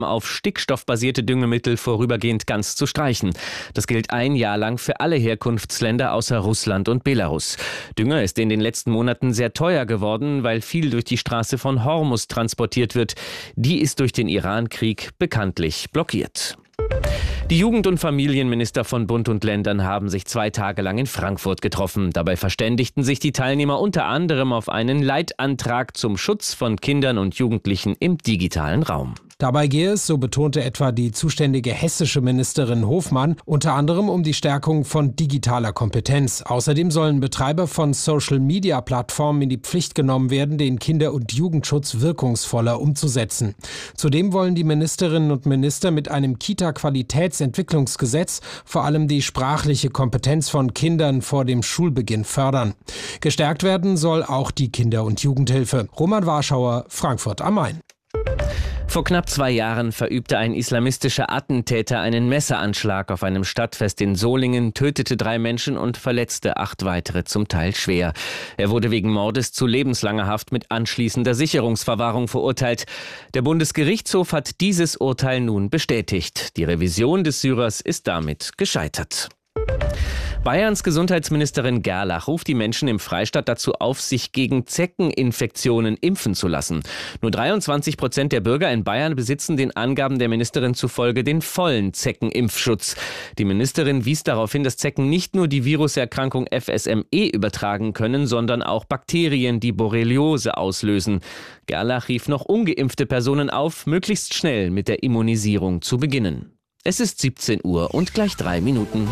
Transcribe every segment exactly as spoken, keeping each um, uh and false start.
auf stickstoffbasierte Düngemittel vorübergehend ganz zu streichen. Das gilt ein Jahr lang für alle Herkunftsländer außer Russland und Belarus. Dünger ist in den letzten Monaten sehr teuer geworden, weil viel durch die Straße von Hormuz transportiert wird. Die ist durch den Iran-Krieg bekanntlich blockiert. Die Jugend- und Familienminister von Bund und Ländern haben sich zwei Tage lang in Frankfurt getroffen. Dabei verständigten sich die Teilnehmer unter anderem auf einen Leitantrag zum Schutz von Kindern und Jugendlichen im digitalen Raum. Dabei gehe es, so betonte etwa die zuständige hessische Ministerin Hofmann, unter anderem um die Stärkung von digitaler Kompetenz. Außerdem sollen Betreiber von Social-Media-Plattformen in die Pflicht genommen werden, den Kinder- und Jugendschutz wirkungsvoller umzusetzen. Zudem wollen die Ministerinnen und Minister mit einem Kita-Qualitätsentwicklungsgesetz vor allem die sprachliche Kompetenz von Kindern vor dem Schulbeginn fördern. Gestärkt werden soll auch die Kinder- und Jugendhilfe. Roman Warschauer, Frankfurt am Main. Vor knapp zwei Jahren verübte ein islamistischer Attentäter einen Messeranschlag auf einem Stadtfest in Solingen, tötete drei Menschen und verletzte acht weitere, zum Teil schwer. Er wurde wegen Mordes zu lebenslanger Haft mit anschließender Sicherungsverwahrung verurteilt. Der Bundesgerichtshof hat dieses Urteil nun bestätigt. Die Revision des Syrers ist damit gescheitert. Bayerns Gesundheitsministerin Gerlach ruft die Menschen im Freistaat dazu auf, sich gegen Zeckeninfektionen impfen zu lassen. Nur dreiundzwanzig Prozent der Bürger in Bayern besitzen den Angaben der Ministerin zufolge den vollen Zeckenimpfschutz. Die Ministerin wies darauf hin, dass Zecken nicht nur die Viruserkrankung F S M E übertragen können, sondern auch Bakterien, die Borreliose auslösen. Gerlach rief noch ungeimpfte Personen auf, möglichst schnell mit der Immunisierung zu beginnen. Es ist siebzehn Uhr und gleich drei Minuten.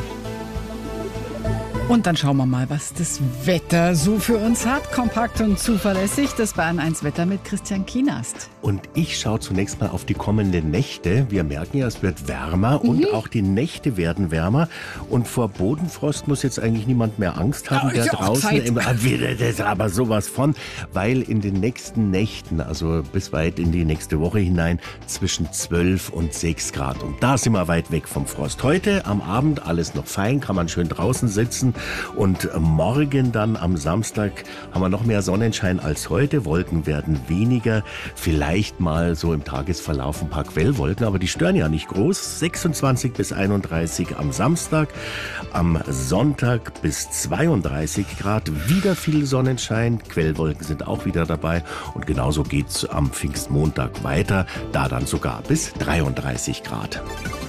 Und dann schauen wir mal, was das Wetter so für uns hat. Kompakt und zuverlässig. Das Bayern eins Wetter mit Christian Kienast. Und ich schaue zunächst mal auf die kommenden Nächte. Wir merken ja, es wird wärmer mhm. und auch die Nächte werden wärmer. Und vor Bodenfrost muss jetzt eigentlich niemand mehr Angst haben, ja, der draußen im, das aber sowas von, weil in den nächsten Nächten, also bis weit in die nächste Woche hinein, zwischen zwölf und sechs Grad. Und da sind wir weit weg vom Frost. Heute am Abend alles noch fein, kann man schön draußen sitzen. Und morgen dann am Samstag haben wir noch mehr Sonnenschein als heute. Wolken werden weniger. Vielleicht mal so im Tagesverlauf ein paar Quellwolken, aber die stören ja nicht groß. sechsundzwanzig bis einunddreißig am Samstag. Am Sonntag bis zweiunddreißig Grad. Wieder viel Sonnenschein. Quellwolken sind auch wieder dabei. Und genauso geht's am Pfingstmontag weiter. Da dann sogar bis dreiunddreißig Grad.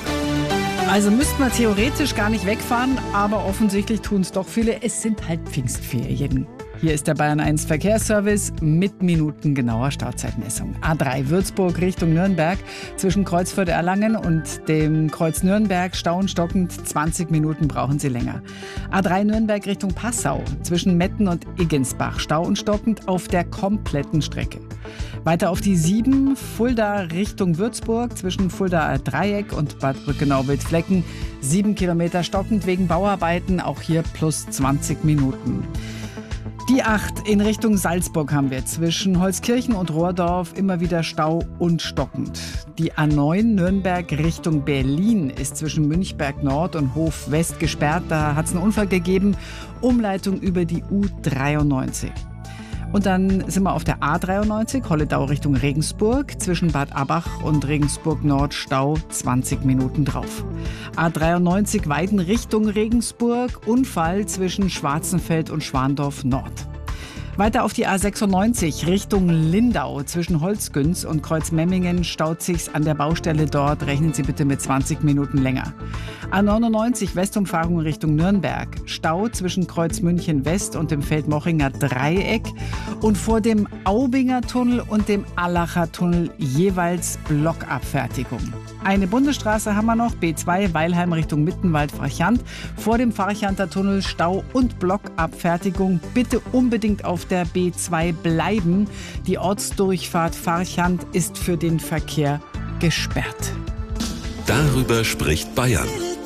Also müssten wir theoretisch gar nicht wegfahren, aber offensichtlich tun es doch viele. Es sind halt Pfingstferien. Hier ist der Bayern eins Verkehrsservice mit minutengenauer Startzeitmessung. A drei Würzburg Richtung Nürnberg. Zwischen Kreuzförde-Erlangen und dem Kreuz Nürnberg Stau und stockend. zwanzig Minuten brauchen Sie länger. A drei Nürnberg Richtung Passau. Zwischen Metten und Iggensbach. Stau und stockend auf der kompletten Strecke. Weiter auf die sieben, Fulda Richtung Würzburg, zwischen Fuldaer Dreieck und Bad Brückenau-Wildflecken. sieben Kilometer stockend wegen Bauarbeiten, auch hier plus zwanzig Minuten. Die acht in Richtung Salzburg haben wir zwischen Holzkirchen und Rohrdorf immer wieder Stau und stockend. Die A neun Nürnberg Richtung Berlin ist zwischen Münchberg Nord und Hof West gesperrt. Da hat es einen Unfall gegeben. Umleitung über die U dreiundneunzig. Und dann sind wir auf der A dreiundneunzig, Holledau Richtung Regensburg. Zwischen Bad Abach und Regensburg Nord Stau, zwanzig Minuten drauf. A dreiundneunzig Weiden Richtung Regensburg, Unfall zwischen Schwarzenfeld und Schwandorf Nord. Weiter auf die A sechsundneunzig Richtung Lindau. Zwischen Holzgünz und Kreuzmemmingen staut sich's an der Baustelle dort. Rechnen Sie bitte mit zwanzig Minuten länger. A neunundneunzig Westumfahrung Richtung Nürnberg. Stau zwischen Kreuz München West und dem Feldmochinger Dreieck. Und vor dem Aubinger Tunnel und dem Allacher Tunnel jeweils Blockabfertigung. Eine Bundesstraße haben wir noch, B zwei Weilheim Richtung Mittenwald-Farchant. Vor dem Farchanter Tunnel Stau und Blockabfertigung. Bitte unbedingt auf der B zwei bleiben. Die Ortsdurchfahrt Farchant ist für den Verkehr gesperrt. Darüber spricht Bayern.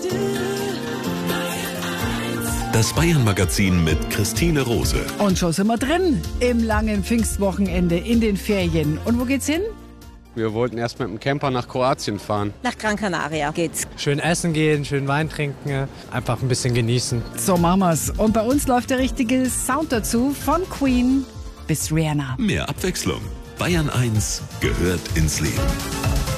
Das Bayern-Magazin mit Christine Rose. Und schon sind wir drin im langen Pfingstwochenende in den Ferien. Und wo geht's hin? Wir wollten erst mit dem Camper nach Kroatien fahren. Nach Gran Canaria geht's. Schön essen gehen, schön Wein trinken, einfach ein bisschen genießen. So machen wir's. Und bei uns läuft der richtige Sound dazu, von Queen bis Rihanna. Mehr Abwechslung. Bayern eins gehört ins Leben.